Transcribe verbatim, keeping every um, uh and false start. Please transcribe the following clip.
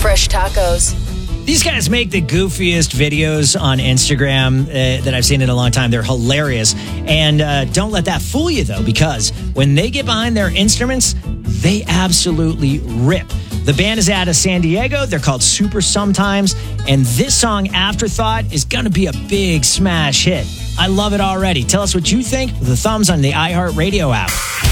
Fresh tacos. These guys make the goofiest videos on Instagram uh, that I've seen in a long time. They're hilarious. And uh, don't let that fool you, though, because when they get behind their instruments, they absolutely rip. The band is out of San Diego. They're called Super Sometimes. And this song, Afterthought, is going to be a big smash hit. I love it already. Tell us what you think with the thumbs on the iHeartRadio app.